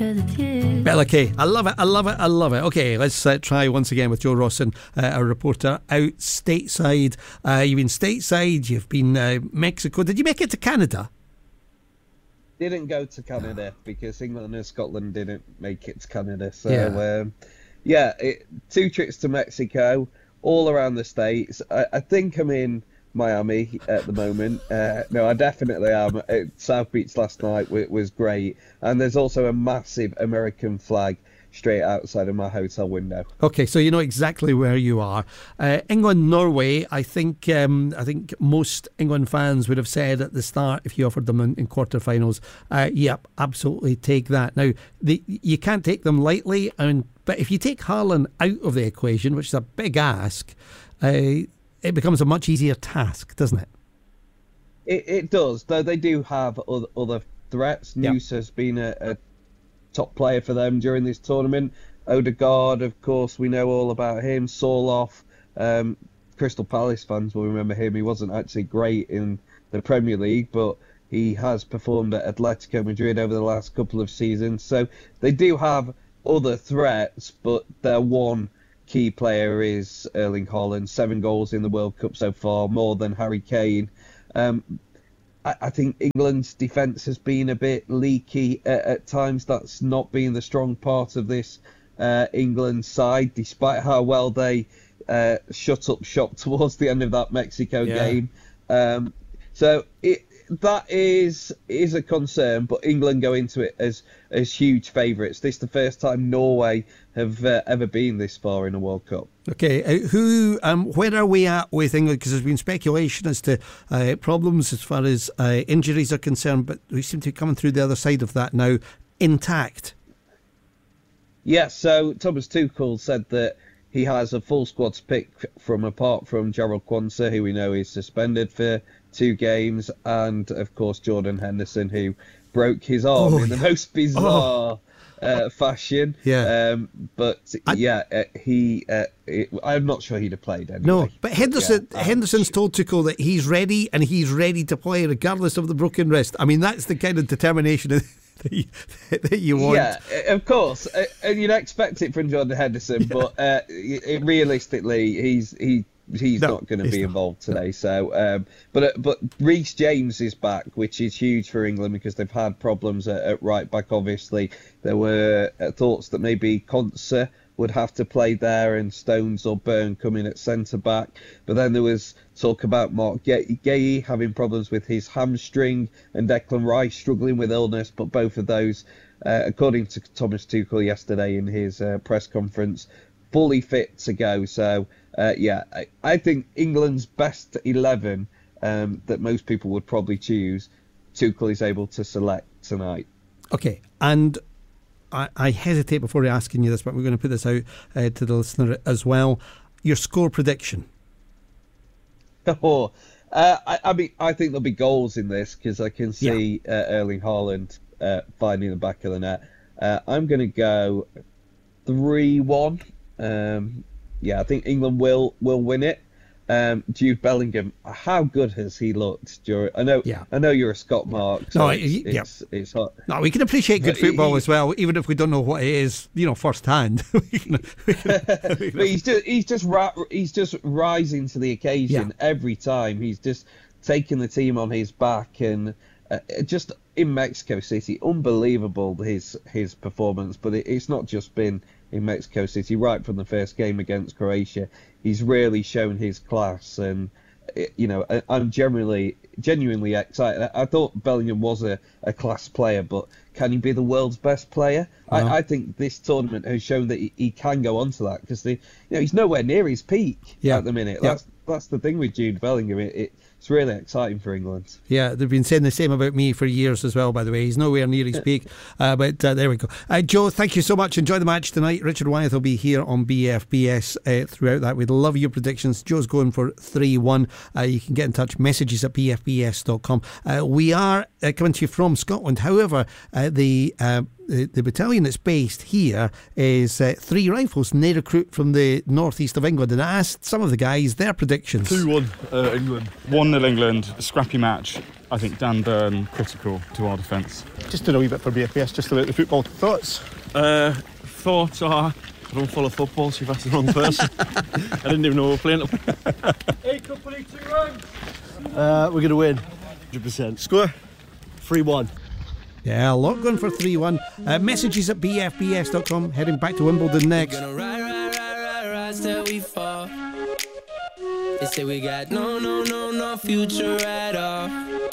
Bella Kay. I love it. Okay, let's try once again with Joe Rawson, our reporter out stateside. You've been stateside, you've been Mexico. Did you make it to Canada? Didn't go to Canada because England and Scotland didn't make it to Canada. So, yeah, 2 trips to Mexico, all around the States. I think I'm in Miami at the moment. No, I definitely am. South Beach last night was great. And there's also a massive American flag straight outside of my hotel window. Okay, so you know exactly where you are. England-Norway, I think most England fans would have said at the start, if you offered them in quarterfinals, yep, absolutely take that. Now, you can't take them lightly, but if you take Haaland out of the equation, which is a big ask, it becomes a much easier task, doesn't it? It does, though they do have other threats. News has been a top player for them during this tournament. Odegaard, of course, we know all about him. Sorloth, Crystal Palace fans will remember him. He wasn't actually great in the Premier League, but he has performed at Atletico Madrid over the last couple of seasons. So they do have other threats, but their one key player is Erling Haaland. 7 goals in the World Cup so far, more than Harry Kane. I think England's defence has been a bit leaky at times. That's not been the strong part of this England side, despite how well they shut up shop towards the end of that Mexico game. So that is a concern, but England go into it as huge favourites. This is the first time Norway have ever been this far in a World Cup. Okay, where are we at with England? Because there's been speculation as to problems as far as injuries are concerned, but we seem to be coming through the other side of that now intact. Yeah, so Thomas Tuchel said that he has a full squad to pick from, apart from Jarrell Quansah, who we know is suspended for 2 games, and of course Jordan Henderson, who broke his arm in the most bizarre fashion. I'm not sure he'd have played anyway. No, but Henderson's told Tuchel that he's ready, and he's ready to play regardless of the broken wrist. I mean, that's the kind of determination that you want. Yeah, of course, and you'd expect it from Jordan Henderson, but realistically, he's not going to be involved today. So, but Reece James is back, which is huge for England because they've had problems at right back. Obviously, there were thoughts that maybe Konsa would have to play there and Stones or Byrne coming at centre back. But then there was talk about Mark Guéhi having problems with his hamstring and Declan Rice struggling with illness. But both of those, according to Thomas Tuchel yesterday in his press conference, fully fit to go. So, I think England's best 11 that most people would probably choose, Tuchel is able to select tonight. Okay, and I hesitate before asking you this, but we're going to put this out to the listener as well. Your score prediction? I mean, I think there'll be goals in this because I can see Erling Haaland finding the back of the net. I'm going to go 3-1. I think England will win it. Jude Bellingham, how good has he looked during? I know you're a Scott Mark. So it's hot. No, we can appreciate good football as well, even if we don't know what it is, first hand. But he's just rising to the occasion every time. He's just taking the team on his back, and just in Mexico City, unbelievable his performance. But it's not just been in Mexico City. Right from the first game against Croatia, he's really shown his class, and I'm genuinely excited. I thought Bellingham was a class player, but can he be the world's best player? No. I think this tournament has shown that he can go on to that, because he's nowhere near his peak at the minute. That's the thing with Jude Bellingham. It's really exciting for England. Yeah, they've been saying the same about me for years as well, by the way. He's nowhere near his peak. But there we go. Joe, thank you so much. Enjoy the match tonight. Richard Wyeth will be here on BFBS throughout that. We'd love your predictions. Joe's going for 3-1. You can get in touch. Messages at bfbs.com. We are coming to you from Scotland. However, the battalion that's based here is Three Rifles, and they recruit from the northeast of England. And I asked some of the guys their predictions. 2-1 England. 1-0 England. A scrappy match. I think Dan Burn critical to our defence. Just did a wee bit for BFBS, just about the football. Thoughts? Thoughts are, I don't follow football, so you've asked the wrong person. I didn't even know we were playing. Hey, company, 2 runs. We're going to win. 100%. Score? 3-1. Yeah, a lot going for 3-1. Messages at bfbs.com. Heading back to Wimbledon next. Gonna ride till we fall. They say we got no future at all.